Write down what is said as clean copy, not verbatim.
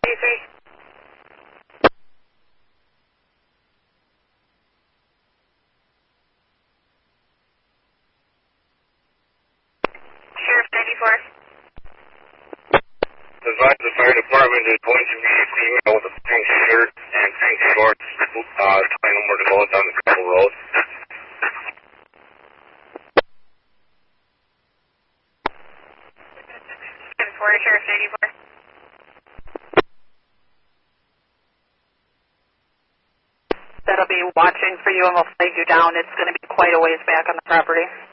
Sheriff 94. Advise the fire department is going to be a female with a pink shirt and pink shorts, trying over to go down the gravel road. 10-4, Sheriff 94. That'll be watching for you and we'll flag you down. It's going to be quite a ways back on the property.